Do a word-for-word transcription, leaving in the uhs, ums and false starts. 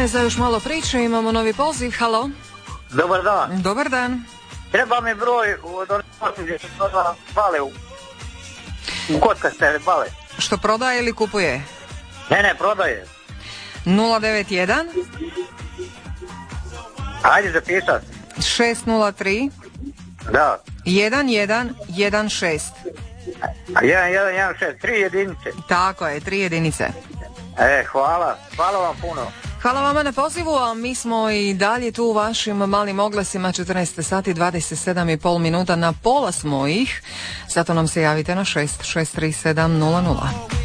Vrijeme je za još malo priče, imamo novi poziv, halo. Dobar dan. Dobar dan. Treba mi broj od onih gdje se proda bale u, u kockaste bale. Što prodaje ili kupuje? Ne, ne, prodaje. nula devet jedan Ajde zapisat. šest nula tri Da. jedan jedan jedan šest. jedan jedan jedan šest, tri jedinice. Tako je, tri jedinice. E, hvala. Hvala vam puno. Hvala vama na pozivu, a mi smo i dalje tu u vašim malim oglasima, četrnaest sati dvadeset sedam i pol minuta, na pola smo ih, zato nam se javite na šest šest tri sedam nula nula.